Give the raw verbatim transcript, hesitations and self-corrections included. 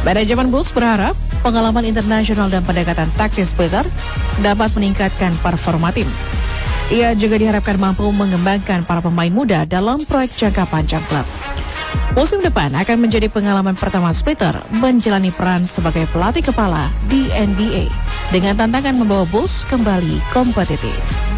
Manajemen Bulls berharap pengalaman internasional dan pendekatan taktis Splitter dapat meningkatkan performa tim. Ia juga diharapkan mampu mengembangkan para pemain muda dalam proyek jangka panjang klub. Musim depan akan menjadi pengalaman pertama Splitter menjalani peran sebagai pelatih kepala di N B A dengan tantangan membawa Bulls kembali kompetitif.